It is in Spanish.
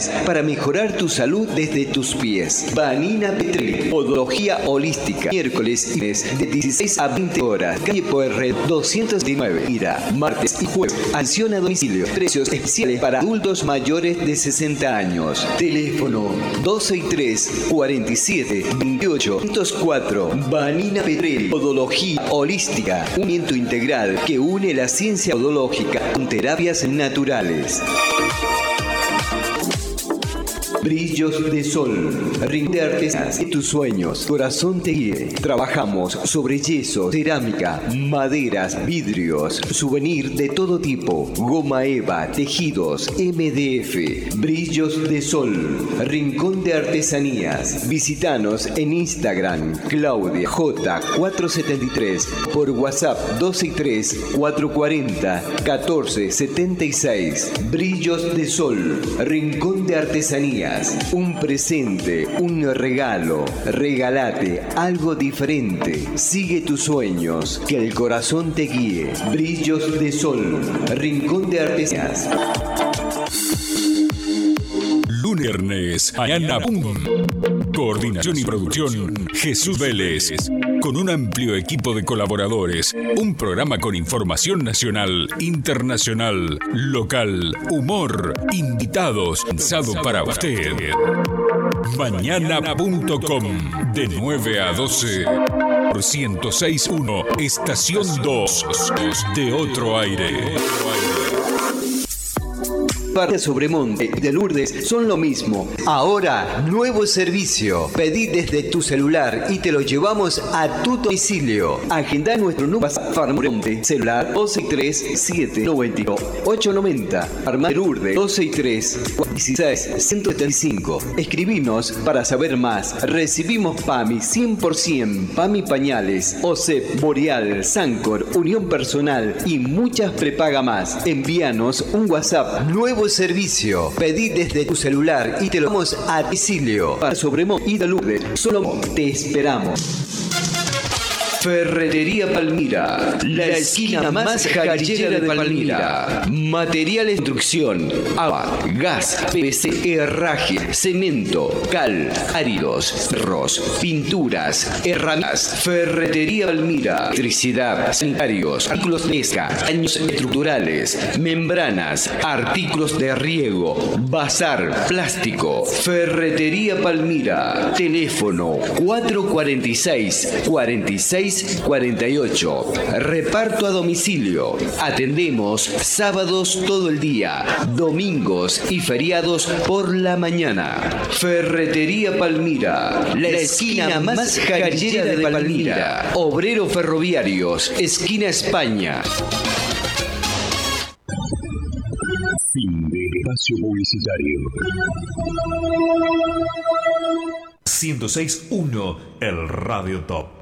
ideas para mejorar tu salud desde tus pies. Vanina Petrelli, Podología Holística. Miércoles y viernes de 16 a 20 horas. Calle Puerre 219. Mira, martes y jueves. Atención a domicilio. Precios especiales para adultos mayores de 60 años. Teléfono 263 47 28 504. Vanina Petrelli, Podología Holística. Un movimiento integral que une la ciencia podológica con terapias naturales. Brillos de Sol, rinde artesanas de tus sueños, corazón te guíe. Trabajamos sobre yeso, cerámica, maderas, vidrios, souvenir de todo tipo, goma eva, tejidos, MDF. Brillos de Sol, Rincón de Artesanías. Visítanos en Instagram, Claudia J473, por WhatsApp 263 440 1476. Brillos de Sol, Rincón de Artesanías. Un presente, un regalo. Regálate algo diferente. Sigue tus sueños, que el corazón te guíe. Brillos de Sol, Rincón de Artesanías. Lunes, mañana, ¡pum! Coordinación y producción, Jesús Vélez. Con un amplio equipo de colaboradores, un programa con información nacional, internacional, local, humor, invitados, pensado para usted. Mañana.com, de 9 a 12, por 106.1, estación 2, de Otro Aire. Parte Sobremonte y de Lourdes son lo mismo. Ahora, nuevo servicio. Pedí desde tu celular y te lo llevamos a tu domicilio. Agenda nuestro número Farmonte, celular 263 792 890. Farmacia Lourdes 263 16 175. Escribinos para saber más. Recibimos PAMI 100%, PAMI Pañales, OCEP, Boreal, Sancor, Unión Personal y muchas prepaga más. Envíanos un WhatsApp. Nuevo servicio. Pedí desde tu celular y te lo damos a domicilio. Para Sobremonte y de Lourdes, solo te esperamos. Ferretería Palmira, la esquina más jarillera de Palmira. Materiales de construcción, agua, gas, PVC, herraje, cemento, cal, áridos, cerros, pinturas, herramientas. Ferretería Palmira, electricidad, sanitarios, artículos de pesca, daños estructurales, membranas, artículos de riego, bazar, plástico. Ferretería Palmira, teléfono 446 46 48. Reparto a domicilio. Atendemos sábados todo el día, domingos y feriados por la mañana. Ferretería Palmira, la esquina más jarillera de Palmira. Obrero Ferroviarios, esquina España. Fin de espacio publicitario. 106.1, el Radio Top.